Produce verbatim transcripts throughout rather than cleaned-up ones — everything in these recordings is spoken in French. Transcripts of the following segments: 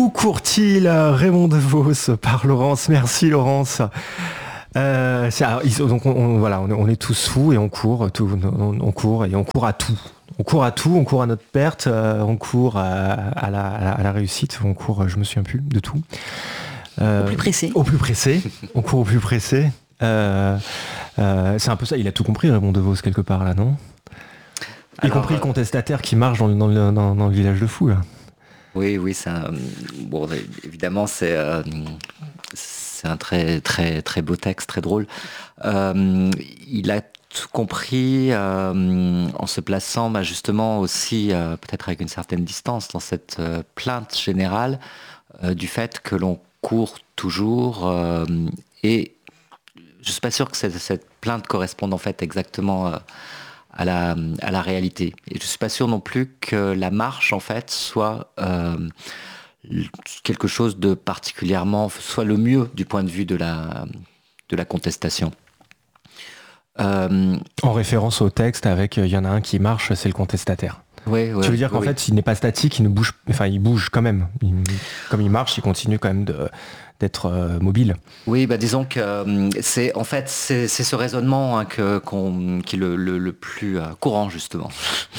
Où court-il Raymond DeVos par Laurence. Merci Laurence. Euh, c'est, alors, ils, donc on, on, voilà, on, on est tous fous et on court, tout, on, on court et on court à tout. On court à tout, on court à notre perte, euh, on court à, à, la, à, la, à la réussite, on court, je me souviens plus de tout. Euh, au plus pressé. Au plus pressé, on court au plus pressé. Euh, euh, c'est un peu ça, il a tout compris Raymond DeVos quelque part là, non ? Y Alors, compris le contestataire qui marche dans le, dans le, dans, dans le village de fous là. Oui, oui, c'est un, bon, évidemment c'est, euh, c'est un très, très, très beau texte, très drôle. Euh, il a tout compris euh, en se plaçant bah, justement aussi, euh, peut-être avec une certaine distance, dans cette euh, plainte générale euh, du fait que l'on court toujours euh, et je ne suis pas sûr que cette, cette plainte corresponde en fait exactement euh, à, la, à la réalité. Et je ne suis pas sûr non plus que la marche en fait soit euh, quelque chose de particulièrement, soit le mieux du point de vue de la, de la contestation. Euh, en référence au texte avec il euh, y en a un qui marche, c'est le contestataire. Oui, oui, tu veux dire qu'en oui. fait, il n'est pas statique, il ne bouge, enfin, il bouge quand même. Il, comme il marche, il continue quand même de, d'être euh, mobile. Oui, bah disons que euh, c'est en fait c'est, c'est ce raisonnement hein, que, qu'on, qui est le, le, le plus euh, courant justement,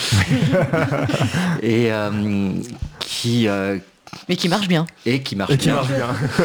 et euh, qui euh, mais qui marche bien. Et qui marche et qui bien. Marche bien.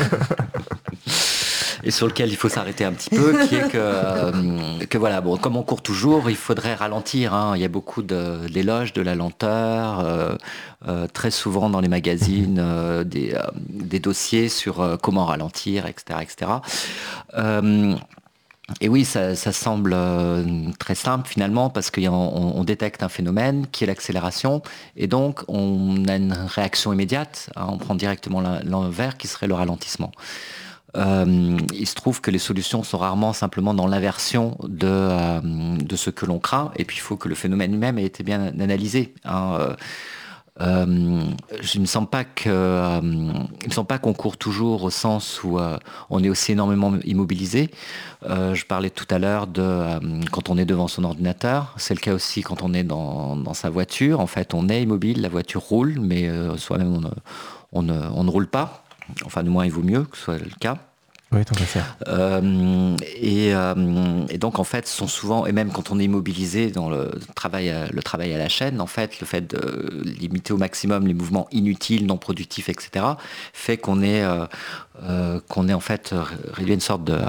Et sur lequel il faut s'arrêter un petit peu, qui est que, euh, que voilà, bon, comme on court toujours, il faudrait ralentir. Hein. Il y a beaucoup de, d'éloges de la lenteur, euh, euh, très souvent dans les magazines, euh, des, euh, des dossiers sur euh, comment ralentir, et cetera, et cetera. Euh, et oui, ça, ça semble euh, très simple finalement, parce qu'on on, on détecte un phénomène qui est l'accélération, et donc on a une réaction immédiate, hein, on prend directement l'envers qui serait le ralentissement. Euh, il se trouve que les solutions sont rarement simplement dans l'inversion de, euh, de ce que l'on craint, et puis il faut que le phénomène lui-même ait été bien analysé. Hein. Euh, euh, il ne me semble pas que, euh, il me semble pas qu'on court toujours au sens où euh, on est aussi énormément immobilisé. Euh, je parlais tout à l'heure de euh, quand on est devant son ordinateur, c'est le cas aussi quand on est dans, dans sa voiture. En fait, on est immobile, la voiture roule, mais euh, soi-même on ne, on, ne, on ne roule pas. Enfin, du moins, il vaut mieux que ce soit le cas. Oui, tant qu'à faire. Euh, et, euh, et donc, en fait, ce sont souvent, et même quand on est immobilisé dans le travail, le travail à la chaîne, en fait, le fait de limiter au maximum les mouvements inutiles, non productifs, et cetera, fait qu'on est, euh, euh, qu'on est en fait réduit à une sorte de,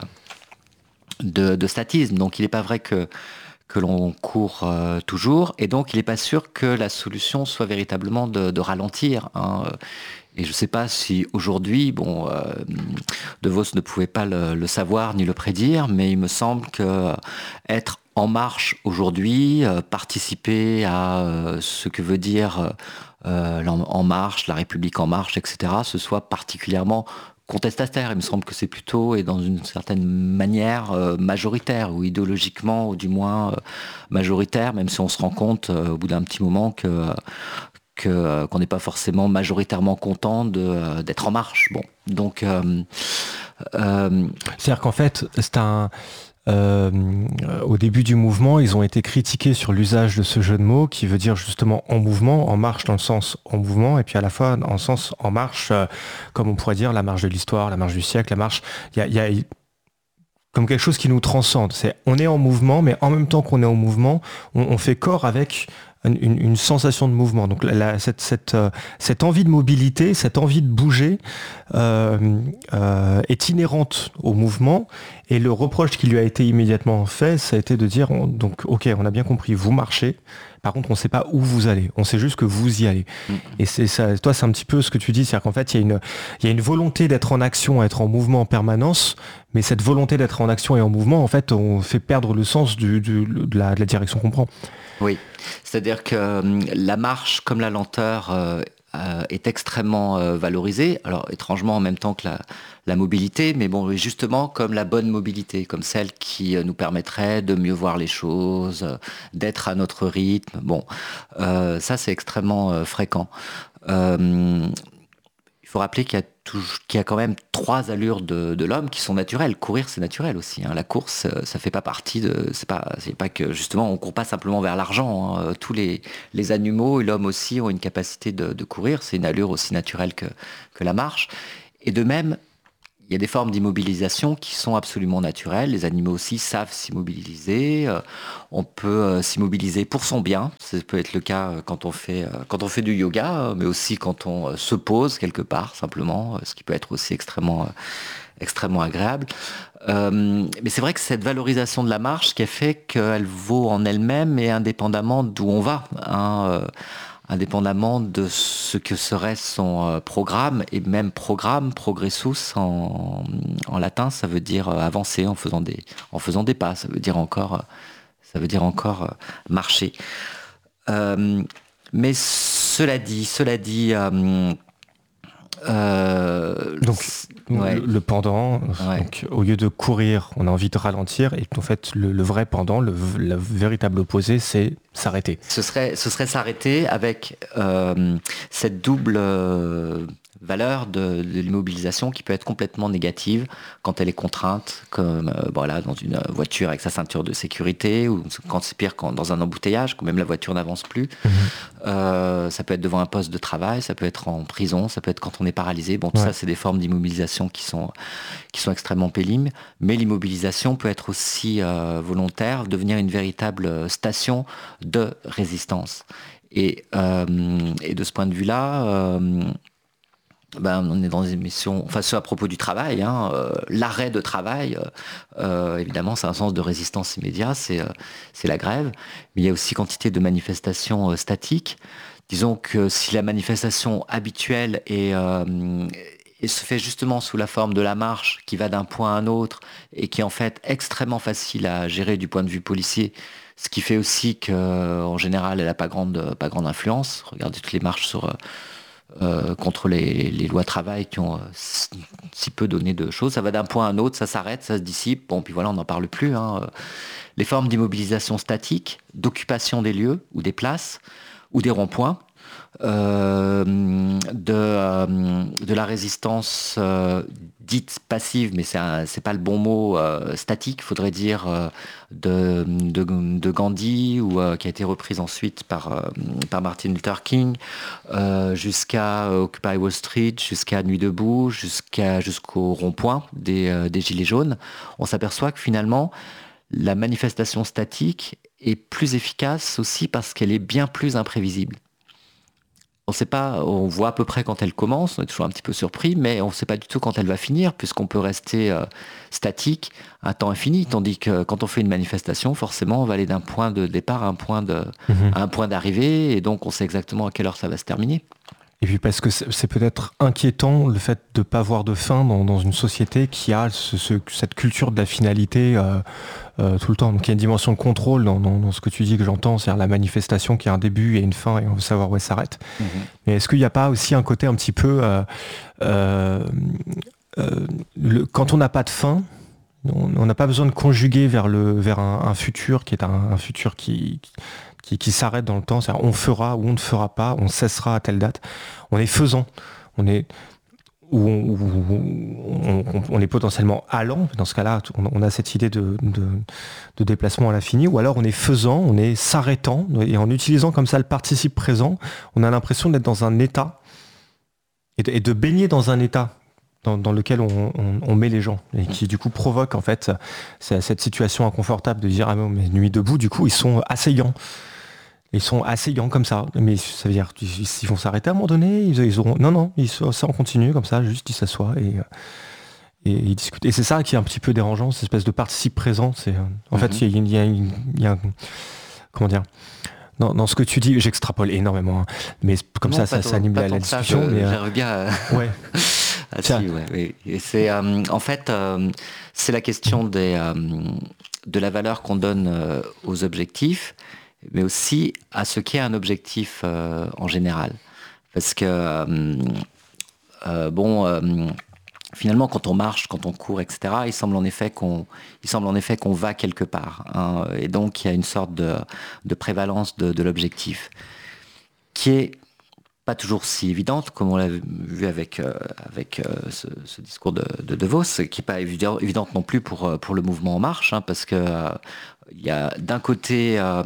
de, de statisme. Donc, il n'est pas vrai que que l'on court euh, toujours, et donc il n'est pas sûr que la solution soit véritablement de, de ralentir. Hein. Et je ne sais pas si aujourd'hui, bon, euh, DeVos ne pouvait pas le, le savoir ni le prédire, mais il me semble que être en marche aujourd'hui, euh, participer à euh, ce que veut dire euh, En Marche, la République En Marche, et cetera, ce soit particulièrement contestataire. Il me semble que c'est plutôt, et dans une certaine manière, euh, majoritaire, ou idéologiquement, ou du moins euh, majoritaire, même si on se rend compte euh, au bout d'un petit moment que, que, euh, qu'on n'est pas forcément majoritairement content de, euh, d'être en marche. Bon, donc... Euh, euh... C'est-à-dire qu'en fait, c'est un... Euh, au début du mouvement, ils ont été critiqués sur l'usage de ce jeu de mots qui veut dire justement en mouvement, en marche dans le sens en mouvement, et puis à la fois en sens en marche, euh, comme on pourrait dire la marche de l'histoire, la marche du siècle, la marche, il y a, y a comme quelque chose qui nous transcende. C'est, on est en mouvement, mais en même temps qu'on est en mouvement, on, on fait corps avec une, une sensation de mouvement. Donc la, la, cette, cette, euh, cette envie de mobilité, cette envie de bouger euh, euh, est inhérente au mouvement, et le reproche qui lui a été immédiatement fait, ça a été de dire, on, donc ok, on a bien compris, vous marchez, par contre on ne sait pas où vous allez, on sait juste que vous y allez. Mmh. Et c'est ça, toi c'est un petit peu ce que tu dis, c'est-à-dire qu'en fait il y a une, il y a une volonté d'être en action, être en mouvement en permanence, mais cette volonté d'être en action et en mouvement, en fait, on fait perdre le sens du, du, de, la, de la direction qu'on prend. Oui, c'est-à-dire que euh, la marche, comme la lenteur, euh, euh, est extrêmement euh, valorisée. Alors, étrangement, en même temps que la, la mobilité, mais bon, justement, comme la bonne mobilité, comme celle qui euh, nous permettrait de mieux voir les choses, euh, d'être à notre rythme. Bon, euh, ça, c'est extrêmement euh, fréquent. Euh, il faut rappeler qu'il y a toujours, qui a quand même trois allures de, de l'homme qui sont naturelles. Courir, c'est naturel aussi. Hein. La course, ça fait pas partie de. C'est pas, c'est pas que justement, on court pas simplement vers l'argent. Hein. Tous les, les animaux et l'homme aussi ont une capacité de, de courir. C'est une allure aussi naturelle que, que la marche. Et de même, il y a des formes d'immobilisation qui sont absolument naturelles. Les animaux aussi savent s'immobiliser. Euh, on peut euh, s'immobiliser pour son bien. Ça peut être le cas euh, quand on fait, euh, quand on fait du yoga, euh, mais aussi quand on euh, se pose quelque part, simplement, euh, ce qui peut être aussi extrêmement, euh, extrêmement agréable. Euh, mais c'est vrai que cette valorisation de la marche, ce qui a fait qu'elle vaut en elle-même et indépendamment d'où on va. Hein, euh, indépendamment de ce que serait son euh, programme, et même programme, progressus en, en latin, ça veut dire euh, avancer en faisant des, en faisant des pas, ça veut dire encore, euh, ça veut dire encore euh, marcher. Euh, mais cela dit, cela dit, euh, euh, donc ouais. le, le pendant, Ouais. donc, au lieu de courir, on a envie de ralentir, et en fait le, le vrai pendant, le, le véritable opposé, c'est s'arrêter. Ce serait, ce serait s'arrêter avec euh, cette double euh, valeur de, de l'immobilisation qui peut être complètement négative quand elle est contrainte, comme euh, voilà, dans une voiture avec sa ceinture de sécurité, ou quand c'est pire quand dans un embouteillage, quand même la voiture n'avance plus. Mmh. Euh, ça peut être devant un poste de travail, ça peut être en prison, ça peut être quand on est paralysé. Bon, tout ouais. ça, c'est des formes d'immobilisation qui sont, qui sont extrêmement pénibles. Mais l'immobilisation peut être aussi euh, volontaire, devenir une véritable station de résistance. Et, euh, et de ce point de vue-là, euh, ben, on est dans des émissions, enfin, ce à propos du travail, hein, euh, l'arrêt de travail, euh, évidemment, c'est un sens de résistance immédiat, c'est, euh, c'est la grève, mais il y a aussi quantité de manifestations euh, statiques. Disons que si la manifestation habituelle est, euh, et se fait justement sous la forme de la marche qui va d'un point à un autre et qui est en fait extrêmement facile à gérer du point de vue policier, ce qui fait aussi qu'en général, elle n'a pas grande, pas grande influence. Regardez toutes les marches sur, euh, contre les, les lois travail qui ont euh, si, si peu donné de choses. Ça va d'un point à un autre, ça s'arrête, ça se dissipe. Bon, puis voilà, on n'en parle plus. Hein. Les formes d'immobilisation statique, d'occupation des lieux ou des places ou des ronds-points, euh, de, euh, de la résistance euh, dite passive, mais c'est, un, c'est pas le bon mot, euh, statique, il faudrait dire euh, de, de, de Gandhi, ou euh, qui a été reprise ensuite par, euh, par Martin Luther King, euh, jusqu'à Occupy Wall Street, jusqu'à Nuit debout, jusqu'à, jusqu'au rond-point des, euh, des Gilets jaunes. On s'aperçoit que finalement, la manifestation statique est plus efficace aussi parce qu'elle est bien plus imprévisible. On sait pas, on voit à peu près quand elle commence, on est toujours un petit peu surpris, mais on ne sait pas du tout quand elle va finir, puisqu'on peut rester euh, statique un temps infini, tandis que quand on fait une manifestation, forcément, on va aller d'un point de départ à un point, de, mmh. à un point d'arrivée, et donc on sait exactement à quelle heure ça va se terminer. Et puis parce que c'est, c'est peut-être inquiétant le fait de ne pas voir de fin dans, dans une société qui a ce, ce, cette culture de la finalité euh, euh, tout le temps. Donc il y a une dimension de contrôle dans, dans, dans ce que tu dis que j'entends, c'est-à-dire la manifestation qui a un début et une fin et on veut savoir où elle s'arrête. Mmh. Mais est-ce qu'il n'y a pas aussi un côté un petit peu... Euh, euh, euh, le, quand on n'a pas de fin, on n'a pas besoin de conjuguer vers, le, vers un, un futur qui est un, un futur qui... qui Qui, qui s'arrête dans le temps, c'est-à-dire on fera ou on ne fera pas, on cessera à telle date. On est faisant, on est, ou on, ou on, on, on est potentiellement allant. Dans ce cas-là, on, on a cette idée de, de, de déplacement à l'infini, ou alors on est faisant, on est s'arrêtant, et en utilisant comme ça le participe présent, on a l'impression d'être dans un état et de, et de baigner dans un état dans, dans lequel on, on, on met les gens et qui du coup provoque en fait cette situation inconfortable de dire ah mais Nuit debout du coup ils sont assaillants. Ils sont assaillants comme ça, mais ça veut dire qu'ils vont s'arrêter à un moment donné, ils, ils auront... Non, non, ils, ça en continue comme ça, juste ils s'assoient et, et ils discutent. Et c'est ça qui est un petit peu dérangeant, cette espèce de participe présent. C'est, en mm-hmm. fait, il y, y, y, y a... Comment dire dans, dans ce que tu dis, j'extrapole énormément, hein, mais comme non, ça, ça, ça anime la, la discussion. Ça, je, mais, j'aimerais bien... Euh... Ouais. ah, si, ouais, oui. Et c'est, euh, en fait, euh, c'est la question des, euh, de la valeur qu'on donne euh, aux objectifs, mais aussi à ce qu'est un objectif euh, en général. Parce que, euh, euh, bon, euh, finalement, quand on marche, quand on court, et cetera, il semble en effet qu'on, il semble en effet qu'on va quelque part. Hein, et donc, il y a une sorte de, de prévalence de, de l'objectif, qui est pas toujours si évidente, comme on l'a vu avec, euh, avec euh, ce, ce discours de, de De Vos, qui n'est pas évident, évidente non plus pour, pour le mouvement En Marche, hein, parce que euh, il y a d'un côté euh,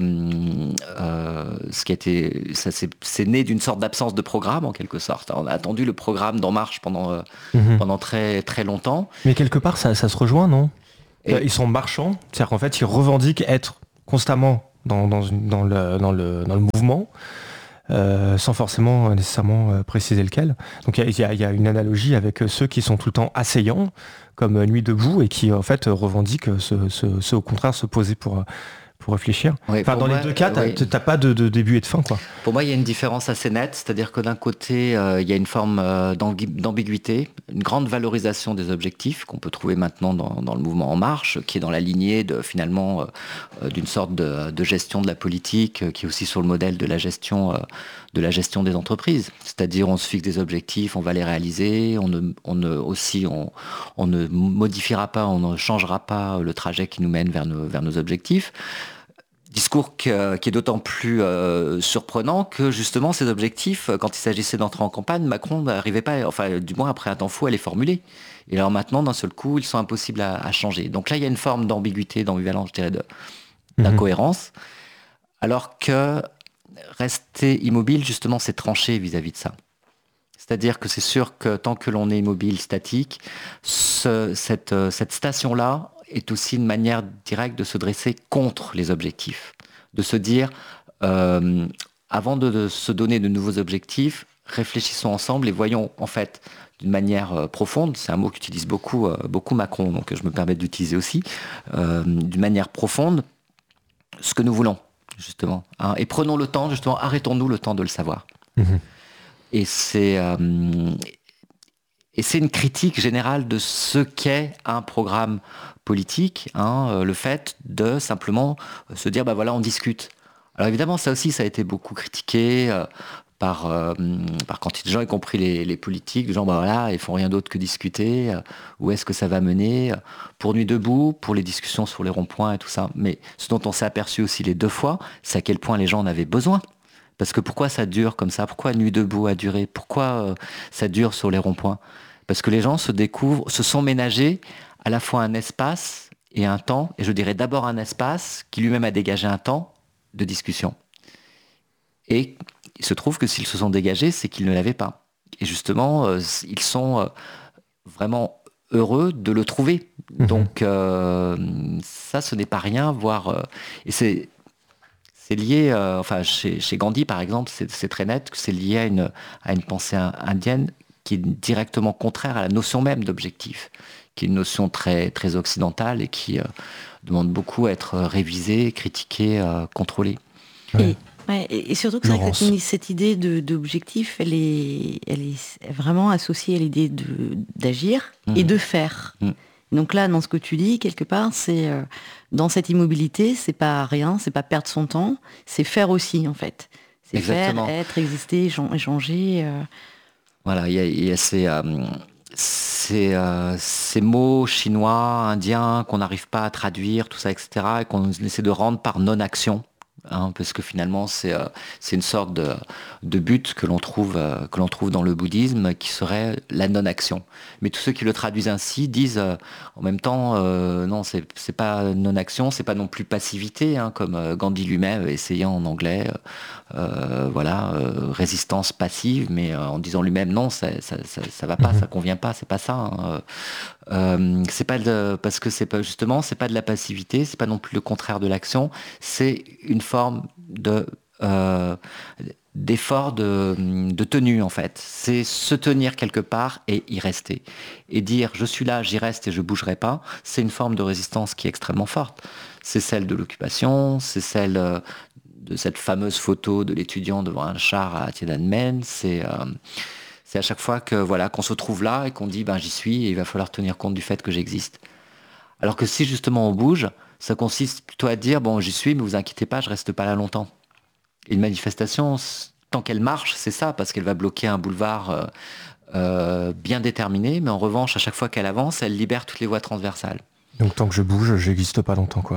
euh, ce qui a été, ça c'est, c'est né d'une sorte d'absence de programme en quelque sorte. On a attendu le programme d'En Marche pendant, euh, mmh. pendant très, très longtemps. Mais quelque part, ça, ça se rejoint, non ? Et... Ils sont marchands, c'est-à-dire qu'en fait, ils revendiquent être constamment dans, dans, une, dans, le, dans, le, dans le mouvement. Euh, sans forcément nécessairement euh, préciser lequel. Donc il y, y, y a une analogie avec ceux qui sont tout le temps assaillants, comme Nuit debout, et qui en fait revendiquent ce, ce, ce, au contraire se poser pour, pour réfléchir. Oui, enfin, dans moi, les deux cas, oui. t'as pas de, de début et de fin, quoi. Pour moi, il y a une différence assez nette, c'est-à-dire que d'un côté, euh, il y a une forme euh, d'ambiguïté, une grande valorisation des objectifs qu'on peut trouver maintenant dans, dans le mouvement En Marche, qui est dans la lignée de finalement euh, d'une sorte de, de gestion de la politique, euh, qui est aussi sur le modèle de la gestion euh, de la gestion des entreprises. C'est-à-dire, on se fixe des objectifs, on va les réaliser, on ne, on ne aussi on, on ne modifiera pas, on ne changera pas le trajet qui nous mène vers nos, vers nos objectifs. Discours que, qui est d'autant plus euh, surprenant que justement ces objectifs, quand il s'agissait d'entrer en campagne, Macron n'arrivait pas, enfin du moins après un temps fou, à les formuler. Et alors maintenant, d'un seul coup, ils sont impossibles à, à changer. Donc là, il y a une forme d'ambiguïté, d'ambivalence, je dirais, de, d'incohérence. Mmh. Alors que rester immobile, justement, c'est trancher vis-à-vis de ça. C'est-à-dire que c'est sûr que tant que l'on est immobile, statique, ce, cette, cette station-là est aussi une manière directe de se dresser contre les objectifs. De se dire, euh, avant de, de se donner de nouveaux objectifs, réfléchissons ensemble et voyons en fait d'une manière euh, profonde, c'est un mot qu'utilise beaucoup, euh, beaucoup Macron, donc je me permets d'utiliser aussi, euh, d'une manière profonde, ce que nous voulons, justement. Hein, et prenons le temps, justement, arrêtons-nous le temps de le savoir. Mmh. Et c'est... Euh, Et c'est une critique générale de ce qu'est un programme politique, hein, le fait de simplement se dire, bah voilà, on discute. Alors évidemment, ça aussi, ça a été beaucoup critiqué euh, par, euh, par quantité de gens, y compris les, les politiques, de gens, bah voilà, ils font rien d'autre que discuter, euh, où est-ce que ça va mener, pour Nuit debout, pour les discussions sur les ronds-points et tout ça. Mais ce dont on s'est aperçu aussi les deux fois, c'est à quel point les gens en avaient besoin. Parce que pourquoi ça dure comme ça ? Pourquoi Nuit debout a duré ? Pourquoi euh, ça dure sur les ronds-points ? Parce que les gens se découvrent, se sont ménagés à la fois un espace et un temps, et je dirais d'abord un espace qui lui-même a dégagé un temps de discussion. Et il se trouve que s'ils se sont dégagés, c'est qu'ils ne l'avaient pas. Et justement, euh, ils sont euh, vraiment heureux de le trouver. Mmh. Donc euh, ça, ce n'est pas rien, voire... Euh, et c'est... C'est lié, euh, enfin chez, chez Gandhi par exemple, c'est, c'est très net que c'est lié à une, à une pensée indienne qui est directement contraire à la notion même d'objectif, qui est une notion très, très occidentale et qui euh, demande beaucoup à être révisée, critiquée, euh, contrôlée. Et, ouais, et surtout que c'est cette, cette idée de, d'objectif, elle est, elle est vraiment associée à l'idée de, d'agir mmh. et de faire. Mmh. Donc là, dans ce que tu dis, quelque part, c'est euh, dans cette immobilité, c'est pas rien, c'est pas perdre son temps, c'est faire aussi, en fait. C'est Exactement. Faire, être, exister, échanger. Euh... Voilà, il y a, y a ces, euh, ces, euh, ces mots chinois, indiens, qu'on n'arrive pas à traduire, tout ça, et cetera, et qu'on essaie de rendre par non-action. Hein, parce que finalement, c'est, euh, c'est une sorte de, de but que l'on trouve, euh, que l'on trouve dans le bouddhisme, qui serait la non-action. Mais tous ceux qui le traduisent ainsi disent euh, en même temps, euh, non, c'est, c'est pas non-action, c'est pas non plus passivité, hein, comme euh, Gandhi lui-même essayant en anglais, euh, voilà, euh, résistance passive, mais euh, en disant lui-même non, ça, ça, ça, ça va pas, mm-hmm. ça convient pas, c'est pas ça. Hein. Euh, c'est pas de, parce que c'est pas justement, c'est pas de la passivité, c'est pas non plus le contraire de l'action, c'est une forme de euh, d'effort de, de tenue en fait. C'est se tenir quelque part et y rester. Et dire je suis là, j'y reste et je bougerai pas, c'est une forme de résistance qui est extrêmement forte. C'est celle de l'occupation, c'est celle de cette fameuse photo de l'étudiant devant un char à Tiananmen, c'est euh, C'est à chaque fois que voilà qu'on se trouve là et qu'on dit ben j'y suis et il va falloir tenir compte du fait que j'existe. Alors que si justement on bouge, ça consiste plutôt à dire bon j'y suis mais vous inquiétez pas, je reste pas là longtemps. Et une manifestation, tant qu'elle marche, c'est ça parce qu'elle va bloquer un boulevard euh, euh, bien déterminé, mais en revanche à chaque fois qu'elle avance, elle libère toutes les voies transversales. Donc tant que je bouge, j'existe pas longtemps quoi.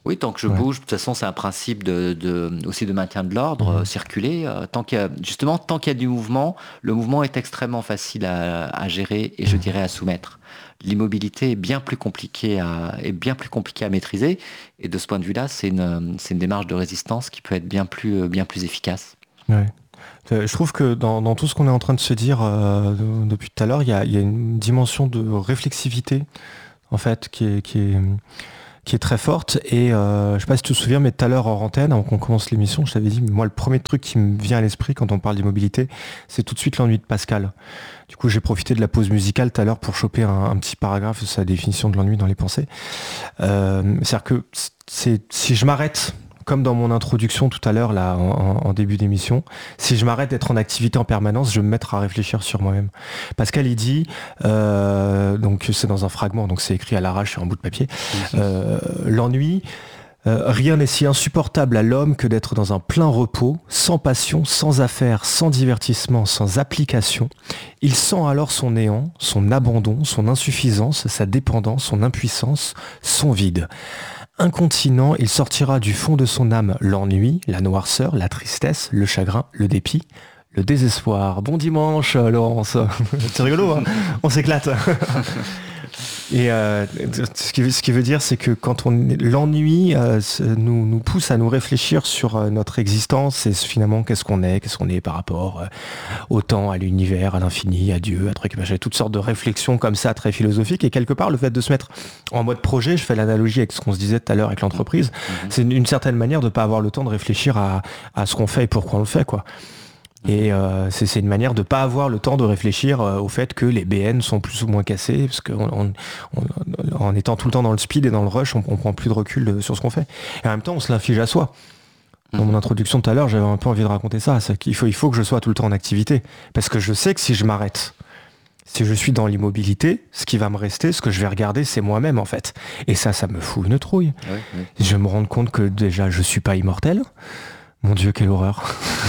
Oui, tant que je ouais. bouge, de toute façon, c'est un principe de, de, aussi de maintien de l'ordre, mmh. circuler. Euh, tant qu'il y a, justement, tant qu'il y a du mouvement, le mouvement est extrêmement facile à, à gérer et mmh. je dirais à soumettre. L'immobilité est bien plus compliquée à, est bien plus compliquée à maîtriser. Et de ce point de vue-là, c'est une, c'est une démarche de résistance qui peut être bien plus, bien plus efficace. Ouais. Je trouve que dans, dans tout ce qu'on est en train de se dire euh, depuis tout à l'heure, il y a, y a une dimension de réflexivité, en fait, qui est... Qui est qui est très forte et euh, je sais pas si tu te souviens, mais tout à l'heure hors antenne, avant qu'on commence l'émission, je t'avais dit, moi le premier truc qui me vient à l'esprit quand on parle d'immobilité, c'est tout de suite l'ennui de Pascal. Du coup, j'ai profité de la pause musicale tout à l'heure pour choper un, un petit paragraphe de sa définition de l'ennui dans les pensées. Euh, c'est-à-dire que c'est, si je m'arrête, comme dans mon introduction tout à l'heure, là, en, en début d'émission, si je m'arrête d'être en activité en permanence, je vais me mettre à réfléchir sur moi-même. Pascal, il dit, euh, donc c'est dans un fragment, donc c'est écrit à l'arrache sur un bout de papier, euh, l'ennui, euh, rien n'est si insupportable à l'homme que d'être dans un plein repos, sans passion, sans affaires, sans divertissement, sans application. Il sent alors son néant, son abandon, son insuffisance, sa dépendance, son impuissance, son vide. Incontinent, il sortira du fond de son âme l'ennui, la noirceur, la tristesse, le chagrin, le dépit, le désespoir. Bon dimanche, Laurence. C'est rigolo, hein. On s'éclate. Et euh, ce, qui, ce qui veut dire, c'est que quand on l'ennui euh, nous, nous pousse à nous réfléchir sur euh, notre existence et finalement qu'est-ce qu'on est, qu'est-ce qu'on est par rapport euh, au temps, à l'univers, à l'infini, à Dieu, à trucs, j'ai toutes sortes de réflexions comme ça, très philosophiques. Et quelque part, le fait de se mettre en mode projet, je fais l'analogie avec ce qu'on se disait tout à l'heure avec l'entreprise, mmh. c'est une, une certaine manière de ne pas avoir le temps de réfléchir à, à ce qu'on fait et pourquoi on le fait, quoi. Et euh, c'est, c'est une manière de ne pas avoir le temps de réfléchir euh, au fait que les B N sont plus ou moins cassés, parce qu'en on, on, en étant tout le temps dans le speed et dans le rush, on ne prend plus de recul de, sur ce qu'on fait. Et en même temps, on se l'inflige à soi. Dans mon introduction tout à l'heure, j'avais un peu envie de raconter ça. C'est qu'il faut, il faut que je sois tout le temps en activité. Parce que je sais que si je m'arrête, si je suis dans l'immobilité, ce qui va me rester, ce que je vais regarder, c'est moi-même en fait. Et ça, ça me fout une trouille. Oui, oui. Je me rends compte que déjà, je ne suis pas immortel. Mon Dieu, quelle horreur.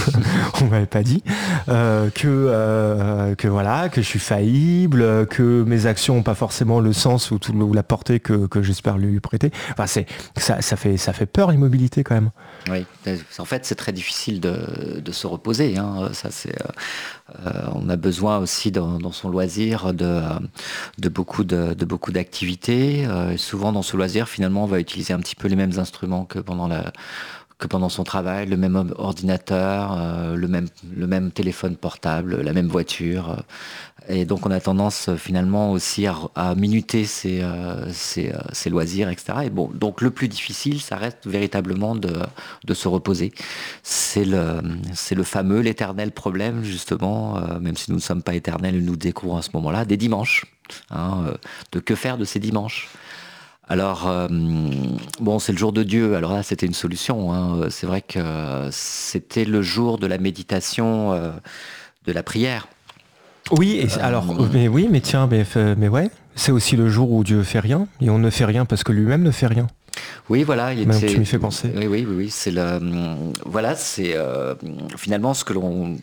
On m'avait pas dit. Euh, que, euh, que voilà, que je suis faillible, que mes actions n'ont pas forcément le sens ou, tout, ou la portée que, que j'espère lui prêter. Enfin, c'est, ça, ça, fait, ça fait peur, l'immobilité, quand même. Oui, en fait, c'est très difficile de, de se reposer. Hein. Ça, c'est, euh, on a besoin aussi, dans, dans son loisir, de, de, beaucoup, de, de beaucoup d'activités. Euh, souvent, dans ce loisir, finalement, on va utiliser un petit peu les mêmes instruments que pendant la... que pendant son travail, le même ordinateur, euh, le, même, le même téléphone portable, la même voiture. Euh, et donc on a tendance euh, finalement aussi à, à minuter ses, euh, ses, euh, ses loisirs, et cetera. Et bon, donc le plus difficile, ça reste véritablement de, de se reposer. C'est le, c'est le fameux, l'éternel problème, justement, euh, même si nous ne sommes pas éternels, nous découvrons à ce moment-là, des dimanches. Hein, euh, de que faire de ces dimanches ? Alors, euh, bon, c'est le jour de Dieu. Alors là, c'était une solution. Hein. C'est vrai que c'était le jour de la méditation, euh, de la prière. Oui, et euh, alors, mais oui, mais tiens, mais, mais ouais, c'est aussi le jour où Dieu fait rien, et on ne fait rien parce que lui-même ne fait rien. Oui, voilà. Il était, tu m'y fais penser. Oui, oui, oui, oui. C'est le, voilà, c'est euh, finalement ce que l'on.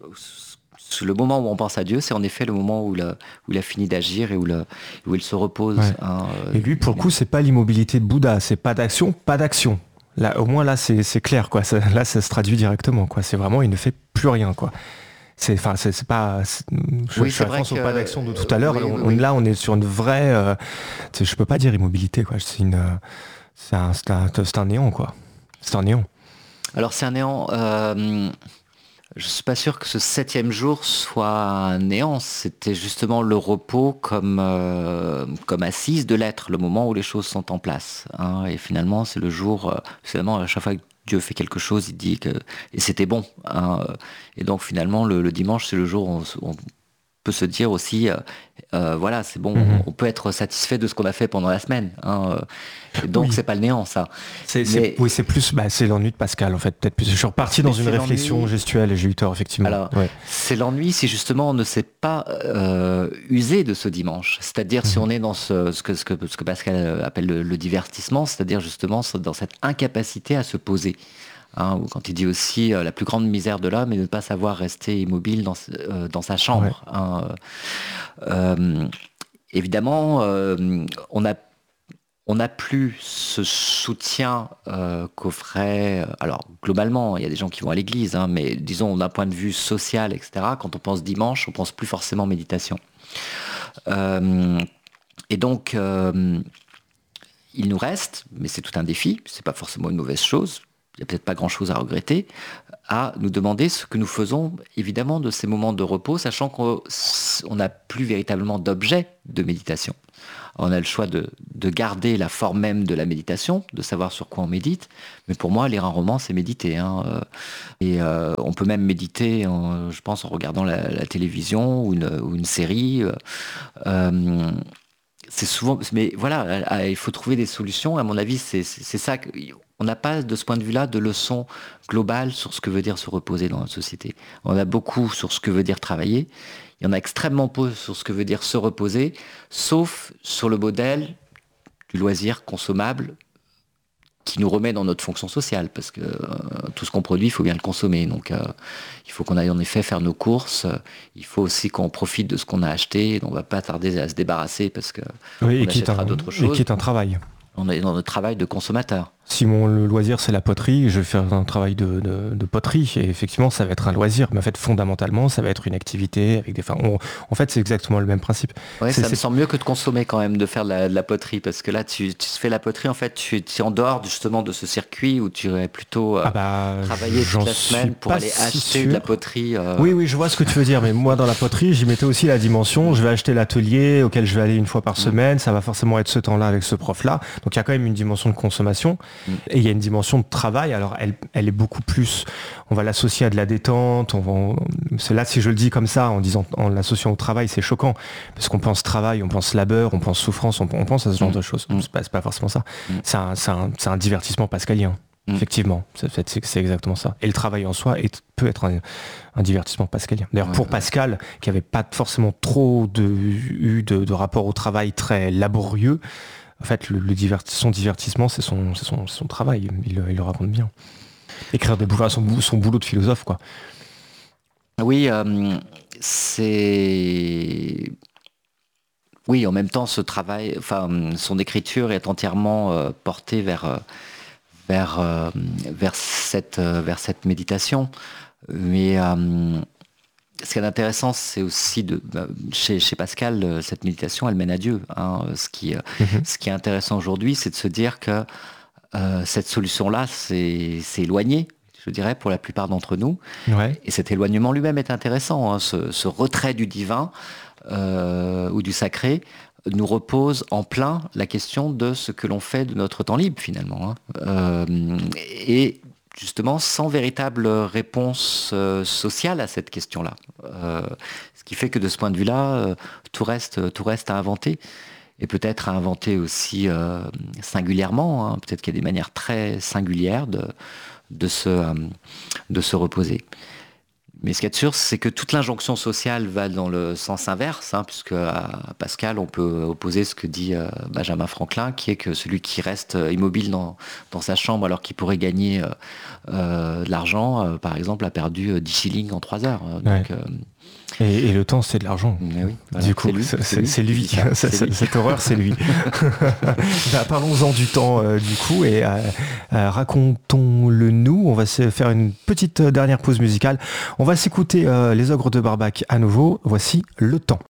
Le moment où on pense à Dieu, c'est en effet le moment où, le, où il a fini d'agir et où, le, où il se repose. Ouais. Hein, et lui, pour le coup, c'est pas l'immobilité de Bouddha, c'est pas d'action, pas d'action. Là, au moins là, c'est, c'est clair, quoi. Ça, là, ça se traduit directement, quoi. C'est vraiment, il ne fait plus rien, quoi. C'est, enfin, c'est, c'est pas. C'est, je, oui, je fais référence au pas d'action de tout à l'heure. Oui, on, oui. Là, on est sur une vraie. Euh, je peux pas dire immobilité, quoi. C'est une, c'est un, c'est un, c'est un néant, quoi. C'est un néant. Alors, c'est un néant. Euh... Je ne suis pas sûr que ce septième jour soit un néant. C'était justement le repos comme, euh, comme assise de l'être, le moment où les choses sont en place. Hein. Et finalement, c'est le jour, euh, finalement, à chaque fois que Dieu fait quelque chose, il dit que et c'était bon. Hein. Et donc finalement, le, le dimanche, c'est le jour où on, on peut se dire aussi, euh, euh, voilà, c'est bon, mmh. on peut être satisfait de ce qu'on a fait pendant la semaine. Hein. Et donc oui. c'est pas le néant, ça. C'est, Mais, c'est, oui, c'est plus, bah, c'est l'ennui de Pascal, en fait. Peut-être plus. Je suis reparti dans une réflexion l'ennui. gestuelle et j'ai eu tort, effectivement. Alors, ouais. c'est l'ennui si justement on ne s'est pas euh, usé de ce dimanche. C'est-à-dire mmh. si on est dans ce, ce, que, ce, que, ce que Pascal appelle le, le divertissement, c'est-à-dire justement dans cette incapacité à se poser. Hein, ou quand il dit aussi euh, la plus grande misère de l'homme est de ne pas savoir rester immobile dans, euh, dans sa chambre. Ouais. Hein, euh, évidemment, euh, on a on n'a plus ce soutien euh, qu'offrait... Alors, globalement, il y a des gens qui vont à l'église, hein, mais disons, d'un point de vue social, et cetera, quand on pense dimanche, on pense plus forcément méditation. Euh, et donc, euh, il nous reste, mais c'est tout un défi, c'est pas forcément une mauvaise chose, il n'y a peut-être pas grand-chose à regretter, à nous demander ce que nous faisons, évidemment, de ces moments de repos, sachant qu'on n'a plus véritablement d'objet de méditation. On a le choix de, de garder la forme même de la méditation, de savoir sur quoi on médite, mais pour moi, lire un roman, c'est méditer. Hein. Et euh, on peut même méditer, en, je pense, en regardant la, la télévision ou une, ou une série. Euh, c'est souvent... Mais voilà, il faut trouver des solutions. À mon avis, c'est, c'est, c'est ça... Que, on n'a pas, de ce point de vue-là, de leçon globale sur ce que veut dire se reposer dans notre société. On a beaucoup sur ce que veut dire travailler. Il y en a extrêmement peu sur ce que veut dire se reposer, sauf sur le modèle du loisir consommable qui nous remet dans notre fonction sociale, parce que euh, tout ce qu'on produit, il faut bien le consommer. Donc, euh, il faut qu'on aille en effet faire nos courses. Il faut aussi qu'on profite de ce qu'on a acheté. On ne va pas tarder à se débarrasser parce que oui, on achètera un, d'autres choses. Et qui est un travail. On est dans notre travail de consommateur. Si mon le loisir c'est la poterie, je vais faire un travail de, de, de poterie et effectivement ça va être un loisir, mais en fait fondamentalement ça va être une activité avec des. Enfin, on, en fait c'est exactement le même principe. Ouais, c'est, ça c'est... me semble mieux que de consommer quand même, de faire de la, de la poterie, parce que là tu, tu fais la poterie en fait, tu, tu es en dehors justement de ce circuit où tu aurais plutôt euh, ah bah, travaillé toute la semaine pour aller si acheter sûr. de la poterie. Euh... Oui oui je vois ce que tu veux dire, mais moi dans la poterie j'y mettais aussi la dimension, je vais acheter l'atelier auquel je vais aller une fois par mmh. semaine, ça va forcément être ce temps-là avec ce prof-là, donc il y a quand même une dimension de consommation mmh. et il y a une dimension de travail, alors elle, elle est beaucoup plus, on va l'associer à de la détente, on va, on, c'est là si je le dis comme ça en disant en l'associant au travail c'est choquant parce qu'on pense travail, on pense labeur, on pense souffrance, on, on pense à ce genre mmh. de choses, mmh. c'est, pas, c'est pas forcément ça, mmh. c'est, un, c'est, un, c'est un divertissement pascalien, mmh. effectivement, c'est, c'est, c'est exactement ça, et le travail en soi est, peut être un, un divertissement pascalien. D'ailleurs ouais, pour ouais. Pascal qui avait pas forcément trop de, eu de, de rapport au travail très laborieux, en fait, le, le divert, son divertissement, c'est son, c'est son, c'est son travail. Il, il le raconte bien. Écrire des boulots, son, son boulot de philosophe, quoi. Oui, euh, c'est... Oui, en même temps, ce travail, enfin, son écriture est entièrement euh, portée vers, vers, euh, vers, cette, euh, vers cette méditation. Mais... Euh, ce qui est intéressant, c'est aussi de bah, chez, chez Pascal, cette méditation, elle mène à Dieu. Hein. Ce, qui, mm-hmm. ce qui est intéressant aujourd'hui, c'est de se dire que euh, cette solution-là, c'est, c'est éloigné, je dirais, pour la plupart d'entre nous. Ouais. Et cet éloignement lui-même est intéressant. Hein. Ce, ce retrait du divin euh, ou du sacré nous repose en plein la question de ce que l'on fait de notre temps libre, finalement. Hein. Euh, et justement sans véritable réponse euh, sociale à cette question-là. Euh, ce qui fait que de ce point de vue-là, euh, tout reste, tout reste à inventer. Et peut-être à inventer aussi euh, singulièrement. Hein. Peut-être qu'il y a des manières très singulières de, de, se, euh, de se reposer. Mais ce qu'il y a de sûr, c'est que toute l'injonction sociale va dans le sens inverse, hein, puisque à Pascal, on peut opposer ce que dit euh, Benjamin Franklin, qui est que celui qui reste immobile dans, dans sa chambre alors qu'il pourrait gagner euh, euh, de l'argent, euh, par exemple, a perdu dix shillings en trois heures. Donc, ouais. euh, et, et le temps, c'est de l'argent. Oui, voilà, du coup, c'est lui. C'est, c'est lui, c'est lui. ça, c'est c'est lui. Cette horreur, c'est lui. bah, parlons-en du temps, euh, du coup, et euh, euh, racontons-le nous. On va se faire une petite dernière pause musicale. On va s'écouter euh, Les Ogres de Barbac à nouveau. Voici Le Temps.